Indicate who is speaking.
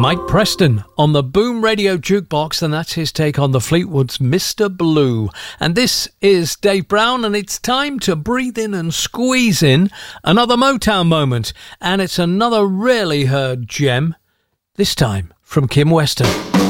Speaker 1: Mike Preston on the Boom Radio Jukebox, and that's his take on the Fleetwood's Mr. Blue. And this is Dave Brown, and it's time to breathe in and squeeze in another Motown moment. And it's another rarely heard gem, this time from Kim Weston.